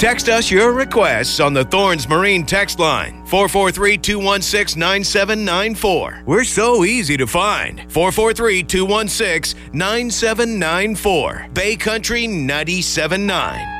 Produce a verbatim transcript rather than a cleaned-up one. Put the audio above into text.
Text us your requests on the Thorns Marine text line, four four three, two one six, nine seven nine four. We're so easy to find, four four three, two one six, nine seven nine four. Bay Country ninety-seven point nine.